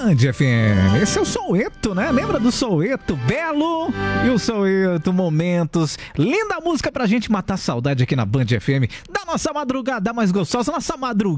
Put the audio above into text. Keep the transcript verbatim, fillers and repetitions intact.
Band F M. Esse é o Soueto, né? Lembra do Soueto? Belo e o Soueto, momentos. Linda música pra gente matar a saudade aqui na Band F M. Da nossa madrugada mais gostosa, nossa madrugada.